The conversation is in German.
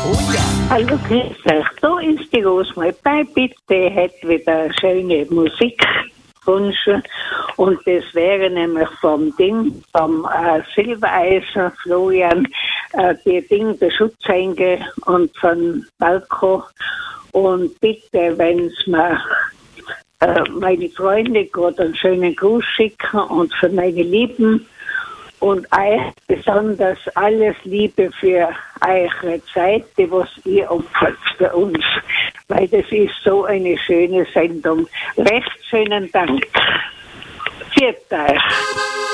Oh ja. Hallo, grüß euch. Da ist die Rosmarie. Bitte hätte wieder schöne Musik wünschen. Und das wäre nämlich vom Silbereisen, Florian, der Schutzengel und von Balko. Und bitte, wenn es mir meine Freunde gerade einen schönen Gruß schicken und für meine Lieben und euch besonders alles Liebe für eure Zeit, die was ihr opfert für uns, weil das ist so eine schöne Sendung. Recht schönen Dank. Viert euch.